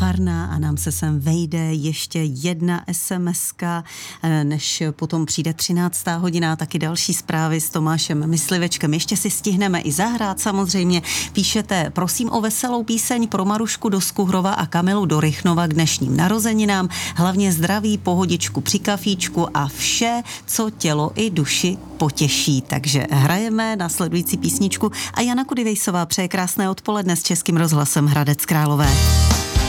párná a nám se sem vejde ještě jedna SMS-ka, než potom přijde 13. hodina, taky další zprávy s Tomášem Myslivečkem. Ještě si stihneme i zahrát samozřejmě. Píšete, prosím o veselou píseň pro Marušku do Skuhrova a Kamilu do Rychnova k dnešním narozeninám. Hlavně zdraví, pohodičku při kafíčku a vše, co tělo i duši potěší. Takže hrajeme následující písničku a Jana Kudivejsová přeje krásné odpoledne s Českým rozhlasem Hradec Králové.